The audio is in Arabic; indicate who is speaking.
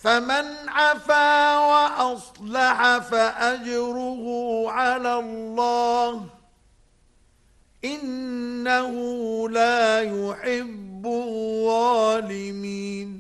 Speaker 1: فمن عفا وأصلح فأجره على الله إنه لا يحب الظالمين